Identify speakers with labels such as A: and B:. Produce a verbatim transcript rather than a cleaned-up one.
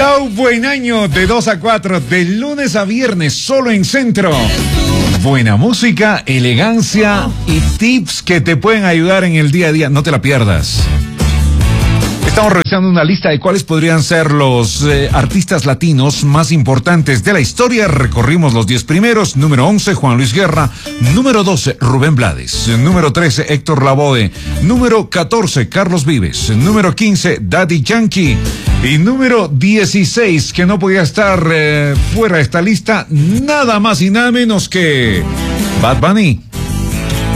A: Hello, buen año de dos a cuatro, de lunes a viernes, solo en Centro. Buena música, elegancia y tips que te pueden ayudar en el día a día. No te la pierdas. Estamos revisando una lista de cuáles podrían ser los eh, artistas latinos más importantes de la historia. Recorrimos los diez primeros. Número once, Juan Luis Guerra. Número doce, Rubén Blades. Número trece, Héctor Lavoe. Número catorce, Carlos Vives. Número quince, Daddy Yankee. Y número dieciséis, que no podía estar eh, fuera de esta lista, nada más y nada menos que Bad Bunny.